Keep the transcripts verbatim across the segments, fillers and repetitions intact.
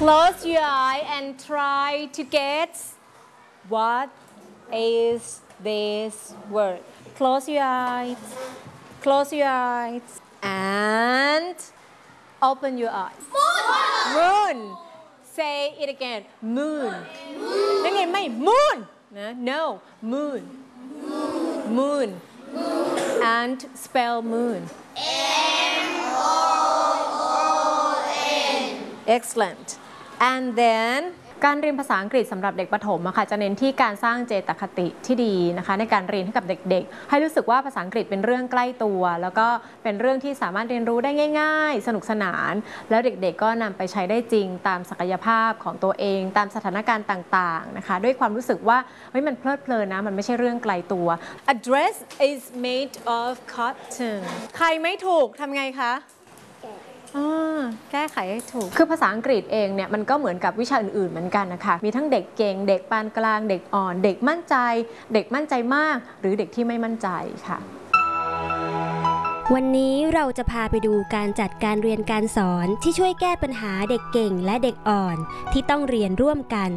Close your eye and try to get what is this word. Close your eyes. Close your eyes and open your eyes. Moon. Say it again. Moon. นั่นไงไม่ moon นะ no moon moon and spell moon M O O N excellent and then การเรียนภาษาอังกฤษสำหรับเด็กประถมอะค่ะจะเน้นที่การสร้างเจตคติที่ดีนะคะในการเรียนให้กับเด็กๆให้รู้สึกว่าภาษาอังกฤษเป็นเรื่องใกล้ตัวแล้วก็เป็นเรื่องที่สามารถเรียนรู้ได้ง่ายๆสนุกสนานแล้วเด็กๆก็นำไปใช้ได้จริงตามศักยภาพของตัวเองตามสถานการณ์ต่างๆนะคะด้วยความรู้สึกว่าเฮ้ยมันเพลิดเพลินนะมันไม่ใช่เรื่องไกลตัว A dress is made of cotton ใครไม่ถูกทำไงคะแก้ไขให้ถูกคือภาษาอังกฤษเองเนี่ยมันก็เหมือนกับวิชาอื่นๆเหมือนกันนะคะมีทั้งเด็กเก่งเด็กปานกลางเด็กอ่อนเด็กมั่นใจเด็กมั่นใจมากหรือเด็กที่ไม่มั่นใจค่ะวันนี้เราจะพาไปดูการจัดการเรียนการสอนที่ช่วยแก้ปัญหาเด็กเก่งและเด็กอ่อนที่ต้องเรียนร่วมกัน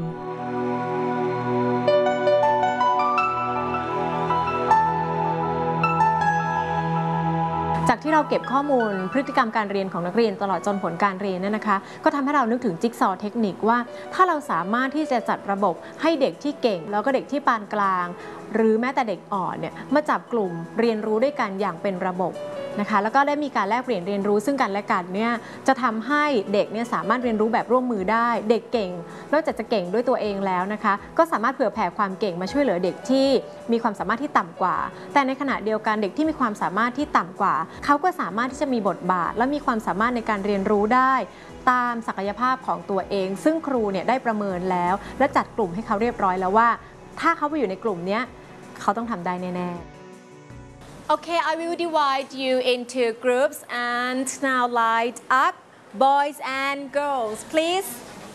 จากที่เราเก็บข้อมูลพฤติกรรมการเรียนของนักเรียนตลอดจนผลการเรียนนั่นนะคะก็ทำให้เรานึกถึงจิ๊กซอว์เทคนิคว่าถ้าเราสามารถที่จะจัดระบบให้เด็กที่เก่งแล้วก็เด็กที่ปานกลางหรือแม้แต่เด็กอ่อนเนี่ยมาจับกลุ่มเรียนรู้ด้วยกันอย่างเป็นระบบนะคะแล้วก็ได้มีการแลกเปลี่ยนเรียนรู้ซึ่งกันและกันเนี่ยจะทำให้เด็กเนี่ยสามารถเรียนรู้แบบร่วมมือได้เด็กเก่งนอกจากจะเก่งด้วยตัวเองแล้วนะคะก็สามารถเผื่อแผ่ความเก่งมาช่วยเหลือเด็กที่มีความสามารถที่ต่ำกว่าแต่ในขณะเดียวกันเด็กที่มีความสามารถที่ต่ำกว่าเขาก็สามารถที่จะมีบทบาทและมีความสามารถในการเรียนรู้ได้ตามศักยภาพของตัวเองซึ่งครูเนี่ยได้ประเมินแล้วและจัดกลุ่มให้เขาเรียบร้อยแล้วว่าถ้าเขาไปอยู่ในกลุ่มนี้เขาต้องทำได้แน่ๆOkay, I will divide you into groups and now light up, boys and girls, please.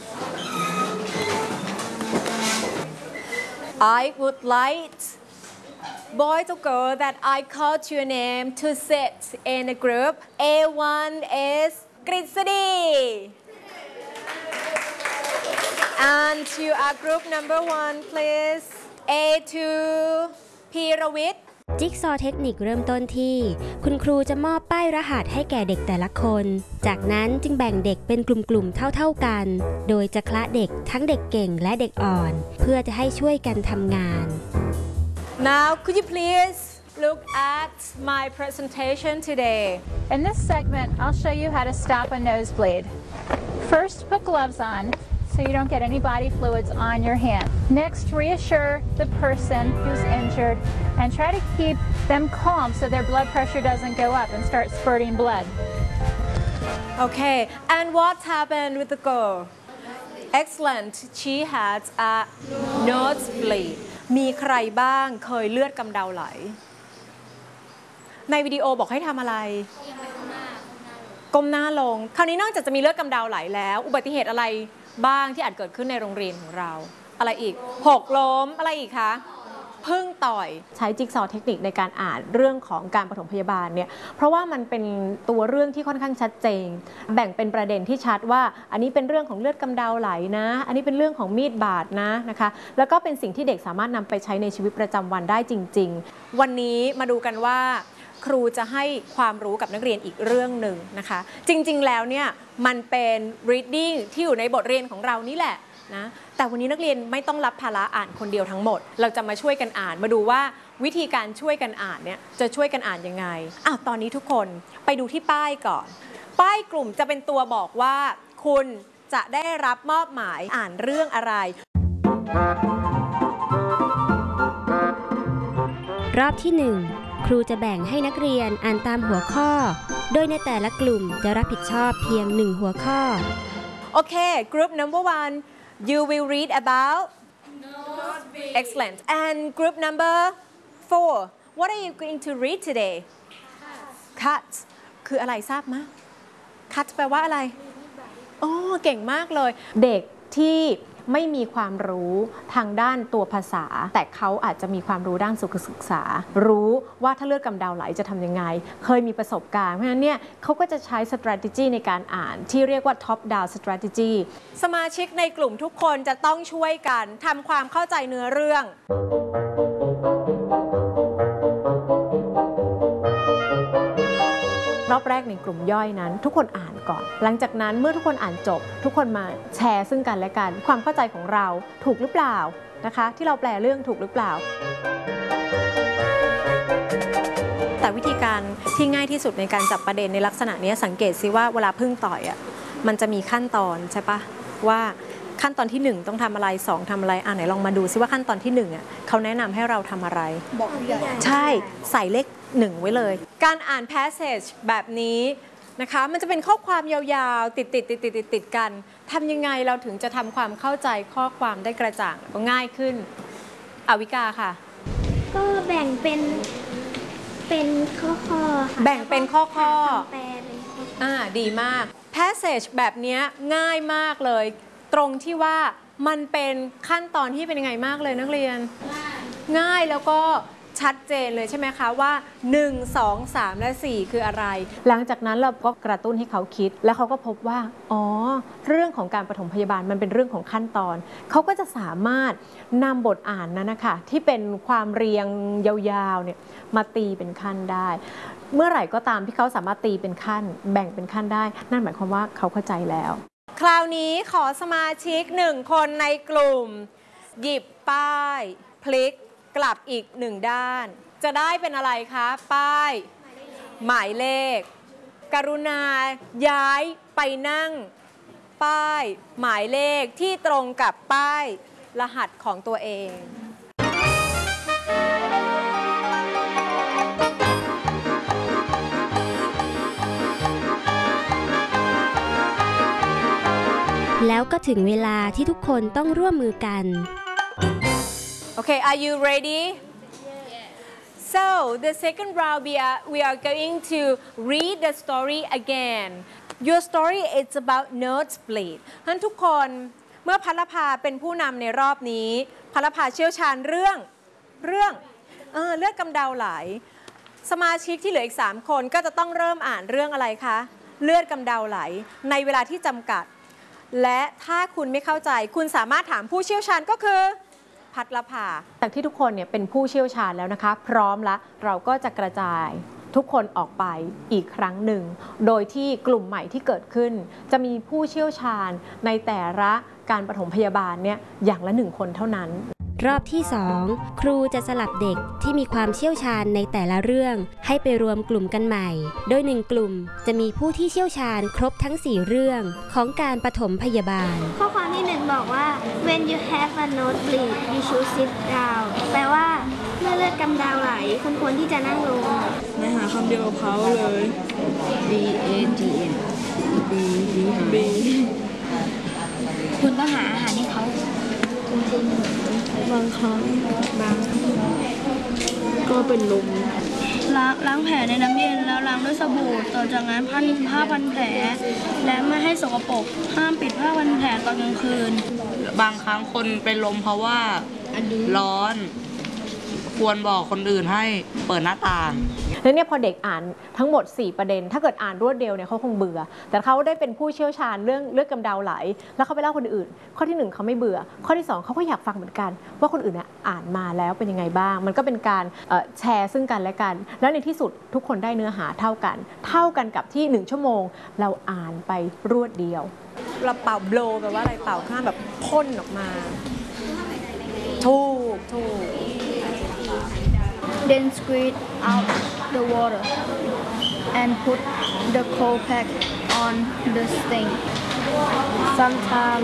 I would like boys or girls that I called your name to sit in a group. A one is Grisady. And you are group number one, please. A two, Pirawit. จิ๊กซอว์เทคนิคเริ่มต้นที่คุณครูจะมอบป้ายรหัสให้แก่เด็กแต่ละคนจากนั้นจึงแบ่งเด็กเป็นกลุ่มๆเท่าๆกันโดยจะคละเด็กทั้งเด็กเก่งและเด็กอ่อนเพื่อจะให้ช่วยกันทำงาน Now could you please look at my presentation today In this segment I'll show you how to stop a nosebleed First put gloves on so you don't get any body fluids on your hand. Next, reassure the person who's injured and try to keep them calm so their blood pressure doesn't go up and start spurting blood. Okay, and what happened with the girl? Excellent. She had a nosebleed. มีใครบ้างเคยเลือดกำเดาไหลในวิดีโอบอกให้ทำอะไรก้มหน้าลงคราวนี้นอกจากจะมีเลือดกำเดาไหลแล้วอุบัติเหตุอะไรบ้างที่อาจเกิดขึ้นในโรงเรียนของเราอะไรอีกหกล้มอะไรอีกคะพึ่งต่อยใช้จิ๊กซอว์เทคนิคในการอ่านเรื่องของการปฐมพยาบาลเนี่ยเพราะว่ามันเป็นตัวเรื่องที่ค่อนข้างชัดเจนแบ่งเป็นประเด็นที่ชัดว่าอันนี้เป็นเรื่องของเลือดกำเดาไหลนะอันนี้เป็นเรื่องของมีดบาดนะนะคะแล้วก็เป็นสิ่งที่เด็กสามารถนำไปใช้ในชีวิตประจำวันได้จริงๆวันนี้มาดูกันว่าครูจะให้ความรู้กับนักเรียนอีกเรื่องหนึ่งนะคะจริงๆแล้วเนี่ยมันเป็น reading ที่อยู่ในบทเรียนของเรานี่แหละนะแต่วันนี้นักเรียนไม่ต้องรับภาระอ่านคนเดียวทั้งหมดเราจะมาช่วยกันอ่านมาดูว่าวิธีการช่วยกันอ่านเนี่ยจะช่วยกันอ่านยังไงอ้าวตอนนี้ทุกคนไปดูที่ป้ายก่อนป้ายกลุ่มจะเป็นตัวบอกว่าคุณจะได้รับมอบหมายอ่านเรื่องอะไรรอบที่หนึ่งครูจะแบ่งให้นักเรียนอ่านตามหัวข้อโดยในแต่ละกลุ่มจะรับผิดชอบเพียงหนึ่งหัวข้อ Okay, group number one, you will read about nosebleed. Excellent. And group number four, what are you going to read today? Cut. คืออะไรทราบไหม Cut แปลว่าอะไรโอ้เก่งมากเลยเด็กที่ไม่มีความรู้ทางด้านตัวภาษาแต่เขาอาจจะมีความรู้ด้านสุขศึกษารู้ว่าถ้าเลือดกำเดาไหลจะทำยังไงเคยมีประสบการณ์เพราะฉะนั้นเนี่ยเขาก็จะใช้ strategy ในการอ่านที่เรียกว่า top down strategy สมาชิกในกลุ่มทุกคนจะต้องช่วยกันทำความเข้าใจเนื้อเรื่องรอบแรกในกลุ่มย่อยนั้นทุกคนอ่านก่อนหลังจากนั้นเมื่อทุกคนอ่านจบทุกคนมาแชร์ซึ่งกันและกันความเข้าใจของเราถูกหรือเปล่านะคะที่เราแปลเรื่องถูกหรือเปล่าแต่วิธีการที่ง่ายที่สุดในการจับประเด็นในลักษณะนี้สังเกตซิว่าเวลาพึ่งต่อยอ่ะมันจะมีขั้นตอนใช่ปะว่าขั้นตอนที่หนึ่งต้องทำอะไรสองทำอะไรอ่าไหนลองมาดูซิว่าขั้นตอนที่หนึ่งอ่ะเขาแนะนำให้เราทำอะไรบอกใหญ่ใช่ใส่เลขหนึ่งไว้เลยการอ่าน passage แบบนี้นะคะมันจะเป็นข้อความยาวๆติดติดติดติดติดติดกันทำยังไงเราถึงจะทำความเข้าใจข้อความได้กระจ่างก็ง่ายขึ้นอวิกาค่ะก็แบ่งเป็นเป็นข้อข้อค่ะแบ่งเป็นข้อข้อแปลเป็นข้ออ่าดีมาก passage แบบนี้ง่ายมากเลยตรงที่ว่ามันเป็นขั้นตอนที่เป็นยังไงมากเลยนักเรียนง่ายแล้วก็ชัดเจนเลยใช่ไหมคะว่าหนึ่ง สอง สามและสี่คืออะไรหลังจากนั้นเราก็กระตุ้นให้เขาคิดแล้วเขาก็พบว่าอ๋อเรื่องของการปฐมพยาบาลมันเป็นเรื่องของขั้นตอนเขาก็จะสามารถนำบทอ่านนั้นนะคะที่เป็นความเรียงยาวๆเนี่ยมาตีเป็นขั้นได้เมื่อไหร่ก็ตามที่เขาสามารถตีเป็นขั้นแบ่งเป็นขั้นได้นั่นหมายความว่าเขาเข้าใจแล้วคราวนี้ขอสมาชิกหนึ่งคนในกลุ่มหยิบป้ายพลิกกลับอีกหนึ่งด้านจะได้เป็นอะไรคะป้ายหมายเลขกรุณาย้ายไปนั่งป้ายหมายเลขที่ตรงกับป้ายรหัสของตัวเองแล้วก็ถึงเวลาที่ทุกคนต้องร่วมมือกัน Okay, are you ready? So the second round we are we are going to read the story again. Your story is about nosebleed. ฉะนั้นทุกคนเมื่อพัลภาเป็นผู้นำในรอบนี้พัลภาเชี่ยวชาญเรื่องเรื่องเออเลือดกำเดาไหลสมาชิกที่เหลืออีกสามคนก็จะต้องเริ่มอ่านเรื่องอะไรคะเลือดกำเดาไหลในเวลาที่จำกัดและถ้าคุณไม่เข้าใจคุณสามารถถามผู้เชี่ยวชาญก็คือพัทรภาจากที่ทุกคนเนี่ยเป็นผู้เชี่ยวชาญแล้วนะคะพร้อมแล้วเราก็จะกระจายทุกคนออกไปอีกครั้งหนึ่งโดยที่กลุ่มใหม่ที่เกิดขึ้นจะมีผู้เชี่ยวชาญในแต่ละการปฐมพยาบาลเนี่ยอย่างละหนึ่งคนเท่านั้นรอบที่สองครูจะสลับเด็กที่มีความเชี่ยวชาญในแต่ละเรื่องให้ไปรวมกลุ่มกันใหม่โดยหนึ่งกลุ่มจะมีผู้ที่เชี่ยวชาญครบทั้งสี่เรื่องของการปฐมพยาบาลข้อความที่หนึ่งบอกว่า when you have a nosebleed you should sit down แปลว่าเมื่อเลือดกำเดาไหลคุณควรที่จะนั่งลงไม่หาคำเดียวกับเขาเลย B A G N B B คุณต้องหาอาหารให้เขาบางครั้งบางก็เป็นลมล้างล้างแผลในน้ำเย็นแล้วล้างด้วยสบู่ต่อจากนั้นพันผ้าพันแผลและไม่ให้สกปรกห้ามปิดผ้าพันแผลตอนกลางคืนบางครั้งคนเป็นลมเพราะว่าร้อนควรบอกคนอื่นให้เปิดหน้าต่างแล้วเนี่ยพอเด็กอ่านทั้งหมดสี่ประเด็นถ้าเกิดอ่านรวดเดียวเนี่ยเขาคงเบื่อแต่เขาได้เป็นผู้เชี่ยวชาญเรื่องเลือดกำเดาไหลแล้วเขาไปเล่าคนอื่นข้อที่หนึ่งเขาไม่เบื่อข้อที่สองเขาก็อยากฟังเหมือนกันว่าคนอื่นอ่านมาแล้วเป็นยังไงบ้างมันก็เป็นการแชร์ซึ่งกันและกันแล้วในที่สุดทุกคนได้เนื้อหาเท่ากันเท่ากันกับที่หนึ่งชั่วโมงเราอ่านไปรวดเดียวเราเป่าโบว์แปลว่าอะไรเป่าข้างแบบพ่นออกมาถูกถูก Then squeeze out the water and put the cold pack on the string. Sometimes